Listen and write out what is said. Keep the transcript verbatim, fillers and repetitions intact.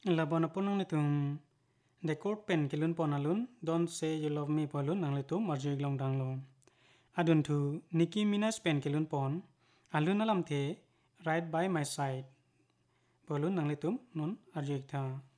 Labon apon nang nitum dekor pen kilun pon alun don't say you love me polun nang litum marjig long dang lo. Adun tu Nicki Minaj pen kilun pon alun alam the right by my side polun nang litum nun arjig tha.